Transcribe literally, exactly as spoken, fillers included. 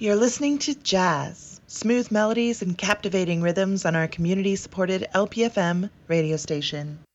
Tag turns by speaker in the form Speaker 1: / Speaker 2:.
Speaker 1: You're listening to Jazz, smooth melodies and captivating rhythms on our community-supported L P F M radio station.